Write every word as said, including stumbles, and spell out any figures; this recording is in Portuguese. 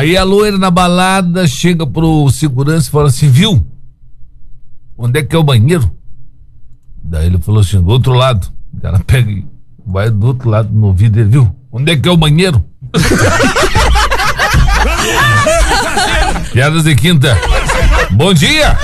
Aí a loira na balada chega pro segurança e fala assim, viu? Onde é que é o banheiro? Daí ele falou assim, do outro lado. O cara pega e vai do outro lado no ouvido dele, viu? Onde é que é o banheiro? Piadas de quinta. Bom dia!